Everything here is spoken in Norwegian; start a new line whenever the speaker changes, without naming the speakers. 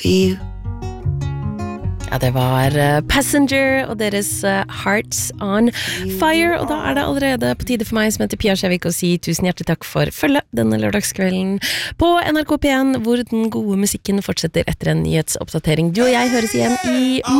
you.
Ja, det var Passenger og deres Hearts on Fire, og da det allerede på tide for meg som heter Pia Skjevik å si tusen hjertelig takk for følge denne lørdagskvelden på NRK P1, hvor den gode musikken fortsetter etter en nyhetsoppdatering. Du og jeg høres igjen i